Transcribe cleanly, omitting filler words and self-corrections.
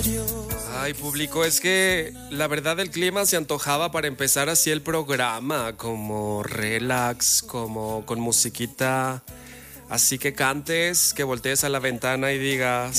Ay, público, es que la verdad el clima se antojaba para empezar así el programa, como relax, como con musiquita, así que cantes, que voltees a la ventana y digas,